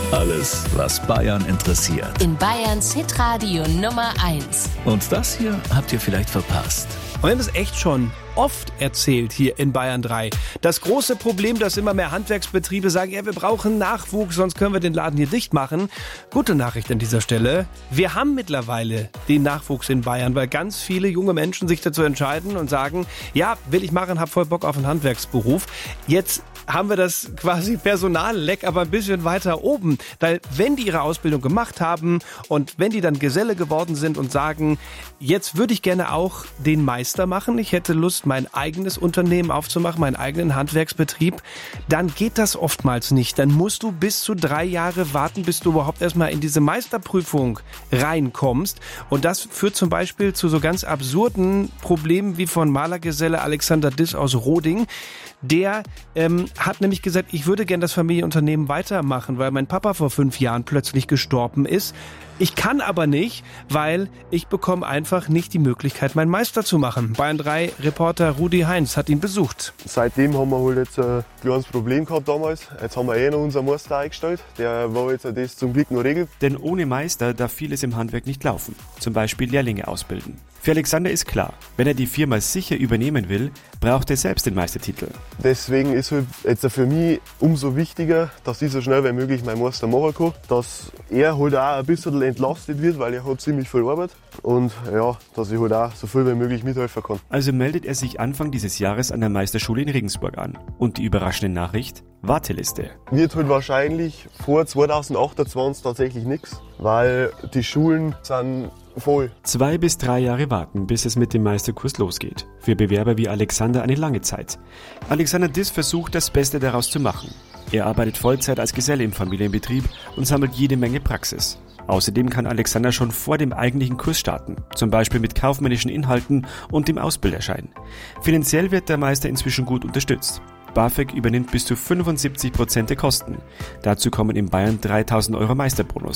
Alles, was Bayern interessiert. In Bayerns Hitradio Nummer 1. Und das hier habt ihr vielleicht verpasst. Und wir haben es echt schon oft erzählt hier in Bayern 3. Das große Problem, dass immer mehr Handwerksbetriebe sagen, ja, wir brauchen Nachwuchs, sonst können wir den Laden hier dicht machen. Gute Nachricht an dieser Stelle. Wir haben mittlerweile den Nachwuchs in Bayern, weil ganz viele junge Menschen sich dazu entscheiden und sagen, ja, will ich machen, hab voll Bock auf einen Handwerksberuf. Jetzt haben wir das quasi Personalleck aber ein bisschen weiter oben. Weil wenn die ihre Ausbildung gemacht haben und wenn die dann Geselle geworden sind und sagen, jetzt würde ich gerne auch den Meister machen, ich hätte Lust, mein eigenes Unternehmen aufzumachen, meinen eigenen Handwerksbetrieb, dann geht das oftmals nicht. Dann musst du bis zu 3 Jahre warten, bis du überhaupt erstmal in diese Meisterprüfung reinkommst. Und das führt zum Beispiel zu so ganz absurden Problemen wie von Malergeselle Alexander Diss aus Roding. Der hat nämlich gesagt, ich würde gern das Familienunternehmen weitermachen, weil mein Papa vor 5 Jahren plötzlich gestorben ist. Ich kann aber nicht, weil ich bekomme einfach nicht die Möglichkeit, meinen Meister zu machen. Bayern 3 Reporter Rudi Heinz hat ihn besucht. Seitdem haben wir halt jetzt ein kleines Problem gehabt damals. Jetzt haben wir noch unseren Meister eingestellt. Der war jetzt das zum Glück noch regelt. Denn ohne Meister darf vieles im Handwerk nicht laufen. Zum Beispiel Lehrlinge ausbilden. Für Alexander ist klar, wenn er die Firma sicher übernehmen will, braucht er selbst den Meistertitel. Deswegen ist halt jetzt für mich umso wichtiger, dass ich so schnell wie möglich meinen Meister machen kann. Dass er halt auch ein bisschen entlastet wird, weil er hat ziemlich viel Arbeit. Und ja, dass ich halt auch so viel wie möglich mithelfen kann. Also meldet er sich Anfang dieses Jahres an der Meisterschule in Regensburg an. Und die überraschende Nachricht? Warteliste. Wird halt wahrscheinlich vor 2028 tatsächlich nichts, weil die Schulen sind voll. 2 bis 3 Jahre warten, bis es mit dem Meisterkurs losgeht. Für Bewerber wie Alexander eine lange Zeit. Alexander Diss versucht, das Beste daraus zu machen. Er arbeitet Vollzeit als Geselle im Familienbetrieb und sammelt jede Menge Praxis. Außerdem kann Alexander schon vor dem eigentlichen Kurs starten, zum Beispiel mit kaufmännischen Inhalten und dem Ausbilderschein. Finanziell wird der Meister inzwischen gut unterstützt. BAföG übernimmt bis zu 75% der Kosten. Dazu kommen in Bayern 3.000 € Meisterbonus.